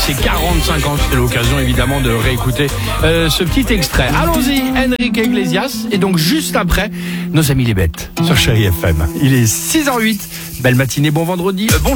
ses 45 ans. C'est l'occasion évidemment de réécouter ce petit extrait. Allons-y, Enrique Iglesias. Et donc juste après, nos amis les bêtes sur Chérie FM. Il est 6h08. Belle matinée, bon vendredi. Bon